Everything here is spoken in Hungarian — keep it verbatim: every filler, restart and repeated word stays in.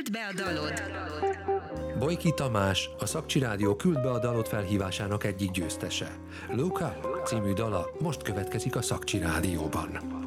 Küld be a dalod! Bojki Tamás, a Szakcsi Rádió Küld be a dalod felhívásának egyik győztese. Look Up című dala most következik a Szakcsi Rádióban.